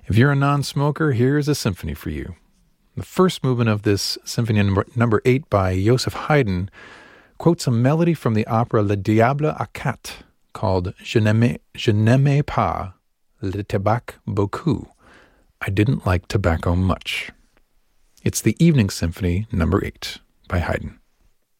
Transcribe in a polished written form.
If you're a non-smoker, here's a symphony for you. The first movement of this symphony number 8 by Joseph Haydn quotes a melody from the opera Le Diable à Quatre called Je n'aimais pas le tabac beaucoup. I didn't like tobacco much. It's the Evening Symphony number 8 by Haydn.